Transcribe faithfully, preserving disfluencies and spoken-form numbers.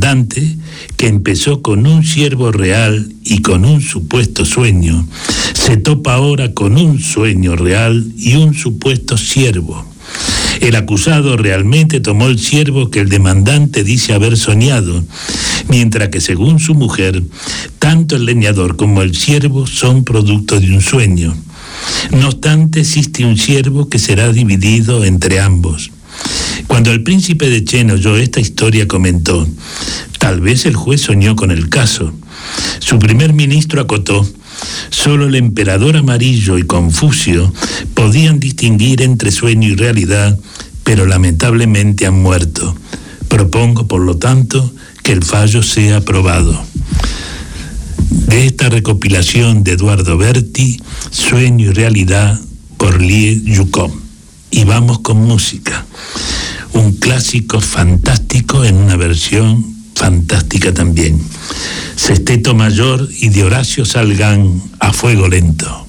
demandante, que empezó con un ciervo real y con un supuesto sueño, se topa ahora con un sueño real y un supuesto ciervo. El acusado realmente tomó el ciervo que el demandante dice haber soñado, mientras que según su mujer, tanto el leñador como el ciervo son producto de un sueño. No obstante, existe un ciervo que será dividido entre ambos. Cuando el príncipe de Chen oyó esta historia, comentó: tal vez el juez soñó con el caso. Su primer ministro acotó: solo el emperador Amarillo y Confucio podían distinguir entre sueño y realidad, pero lamentablemente han muerto. Propongo, por lo tanto, que el fallo sea aprobado. De esta recopilación de Eduardo Berti, Sueño y Realidad, por Lie Yucom. Y vamos con música. Un clásico fantástico en una versión fantástica también. Sexteto Mayor y de Horacio Salgán, A Fuego Lento.